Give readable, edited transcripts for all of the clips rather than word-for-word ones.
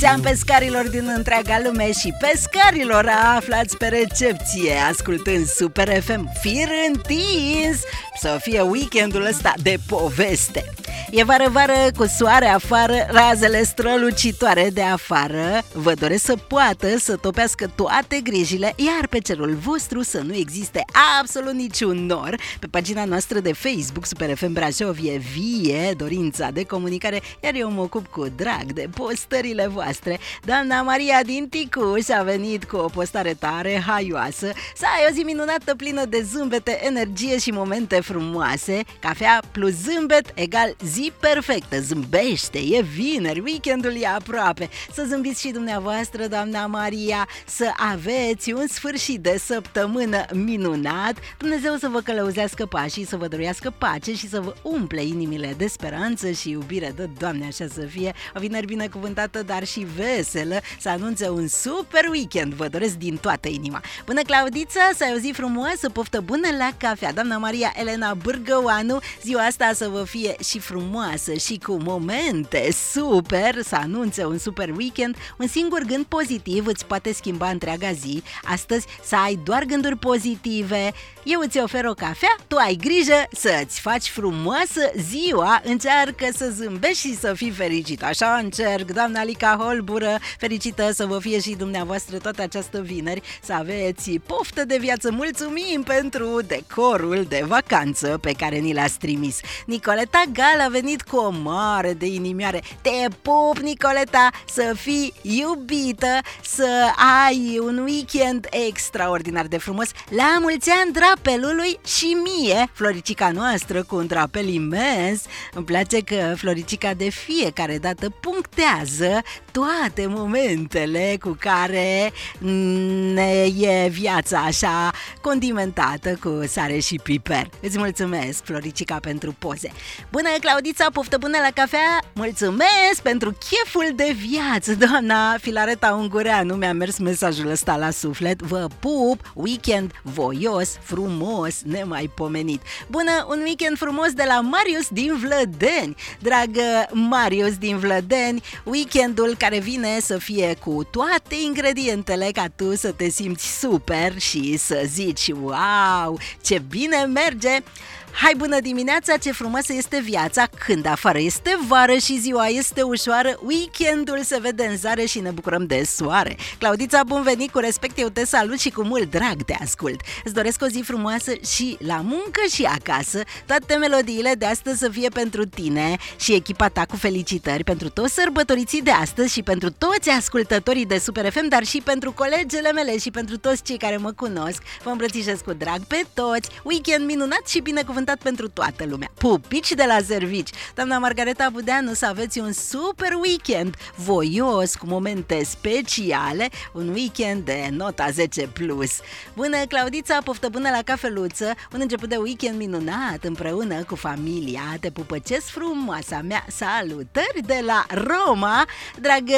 mulți ani pescarilor din întreaga lume și pescarilor aflați pe recepție, ascultând Super FM. Fir întins să fie weekendul ăsta de poveste. E vară-vară cu soare afară, razele strălucitoare de afară vă doresc să poată să topească toate grijile, iar pe cerul vostru să nu existe absolut niciun nor. Pe pagina noastră de Facebook Super FM Brașov e vie dorința de comunicare, iar eu mă ocup cu drag de postările voastre. Doamna Maria din Ticuș a venit cu o postare tare haioasă. Să ai o zi minunată, plină de zâmbete, energie și momente frumoase. Cafea plus zâmbet egal zi perfectă. Zâmbește, e vineri, weekendul e aproape. Să zâmbiți și dumneavoastră, doamna Maria, să aveți un sfârșit de săptămână minunat. Dumnezeu să vă călăuzească pașii, să vă dăruiască pace și să vă umple inimile de speranță și iubire. Dă, Doamne, așa să fie. O vineri binecuvântată, dar și veselă, să anunțe un super weekend. Vă doresc din toată inima. Bună, Claudiță, să ai o zi frumoasă, poftă bună la cafea. Doamna Maria Elena Bârgăoanu, ziua asta să vă fie și frumoasă și cu momente super, să anunțe un super weekend. Un singur gând pozitiv îți poate schimba întreaga zi. Astăzi să ai doar gânduri pozitive. Eu îți ofer o cafea, tu ai grijă să-ți faci frumoasă ziua. Încearcă să zâmbești și să fii fericit. Așa încerc, doamna Lica Holbură. Fericită să vă fie și dumneavoastră toată această vineri. Să aveți poftă de viață. Mulțumim pentru decorul de vacanță pe care ni l-ați trimis. Nicoleta Gal a venit cu o mare de inimioare. Te pup, Nicoleta, să fii iubită, să ai un weekend extraordinar de frumos. La mulți ani drapelului și mie, Floricica noastră cu un drapel imens. Îmi place că Floricica de fiecare dată punctează toate momentele cu care ne e viața așa condimentată cu sare și piper. Îți mulțumesc, Floricica, pentru poze. Bună, Claudița, poftă bună la cafea. Mulțumesc pentru cheful de viață. Doamna Filareta Ungureanu, mi-a mers mesajul ăsta la suflet. Vă pup, weekend voios, frumos, nemaipomenit. Bună, un weekend frumos de la Marius din Vlădeni. Dragă Marius din Vlădeni, weekendul care vine să fie cu toate ingredientele ca tu să te simți super și să zici wow, ce bine merge. Hai, bună dimineața, ce frumoasă este viața când afară este vară și ziua este ușoară, weekendul se vede în zare și ne bucurăm de soare. Claudița, bun venit, cu respect eu te salut și cu mult drag te ascult. Îți doresc o zi frumoasă și la muncă și acasă. Toate melodiile de astăzi să fie pentru tine și echipa ta, cu felicitări pentru toți sărbătoriții de astăzi și pentru toți ascultătorii de Super FM, dar și pentru colegele mele și pentru toți cei care mă cunosc. Vă îmbrățișez cu drag pe toți. Weekend minunat și binecuvântat pentru toată lumea. Pupici de la servici. Doamna Margareta Budeanu, să aveți un super weekend voios, cu momente speciale, un weekend de nota 10+. Bună, Claudița, poftă bună la cafeluță, un început de weekend minunat împreună cu familia. Te pupăcesc, frumoasa mea. Salutări de la Roma, dragă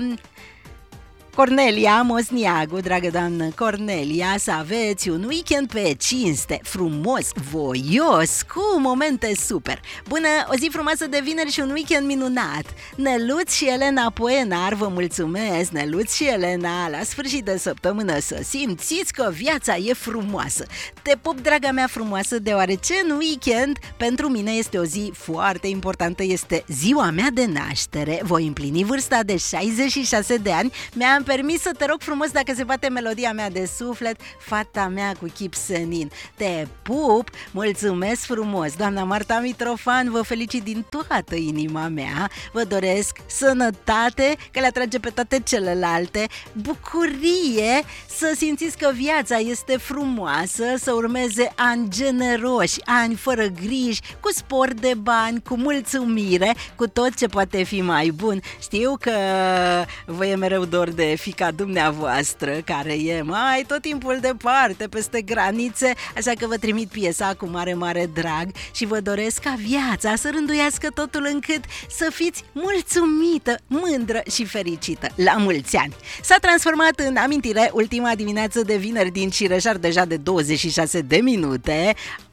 Cornelia Mosniagu, dragă doamnă Cornelia, să aveți un weekend pe cinste, frumos, voios, cu momente super. Bună, o zi frumoasă de vineri și un weekend minunat. Neluț și Elena Poenar, vă mulțumesc, Neluț și Elena, la sfârșit de săptămână să simțiți că viața e frumoasă. Te pup, draga mea frumoasă, deoarece în weekend pentru mine este o zi foarte importantă, este ziua mea de naștere. Voi împlini vârsta de 66 de ani. Mi-am permis să te rog frumos, dacă se poate, melodia mea de suflet, fata mea cu chip senin. Te pup, mulțumesc frumos. Doamna Marta Mitrofan, vă felicit din toată inima mea. Vă doresc sănătate, că le atrage pe toate celelalte, bucurie, să simțiți că viața este frumoasă, să urmeze ani generoși, ani fără griji, cu spor de bani, cu mulțumire, cu tot ce poate fi mai bun. Știu că vă e mereu dor de fiica dumneavoastră, care e mai tot timpul departe, peste granițe, așa că vă trimit piesa cu mare, mare drag și vă doresc ca viața să rânduiască totul încât să fiți mulțumită, mândră și fericită. La mulți ani! S-a transformat în amintire ultima dimineață de vineri din Cireșar, deja de 26 de minute.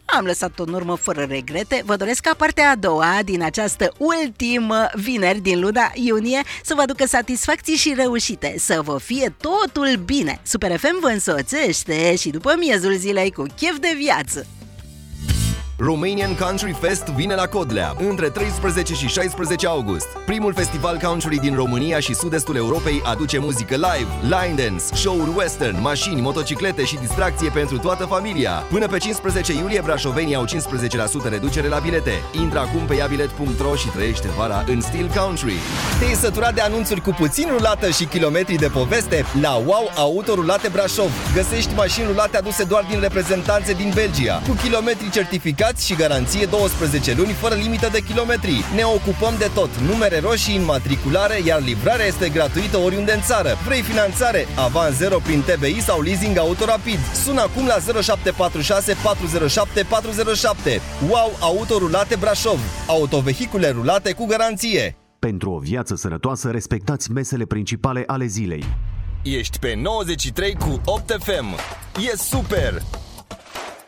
am lăsat-o în urmă fără regrete. Vă doresc ca partea a doua din această ultimă vineri din luna iunie să vă aducă satisfacții și reușite, să vă fie totul bine. Super FM vă însoțește și după miezul zilei cu chef de viață. Romanian Country Fest vine la Codlea între 13 și 16 august. Primul festival country din România și sud-estul Europei aduce muzică live, line dance, show-uri western, mașini, motociclete și distracție pentru toată familia. Până pe 15 iulie brașovenii au 15% reducere la bilete. Intră acum pe iabilet.ro și trăiește vara în stil country. Te-ai săturat de anunțuri cu puțin rulată și kilometri de poveste? La Wow Auto Rulate Brașov găsești mașini rulate aduse doar din reprezentanțe din Belgia, cu kilometri certificați și garanție 12 luni fără limită de kilometri. Ne ocupăm de tot, numere roșii, înmatriculare, iar livrarea este gratuită oriunde în țară. Vrei finanțare? Avans 0 prin TBI sau leasing autorapid. Sună acum la 0746 407 407. Wow Auto Rulate Brașov. Autovehicule rulate cu garanție. Pentru o viață sănătoasă, respectați mesele principale ale zilei. Ești pe 93 cu 8 FM. E super!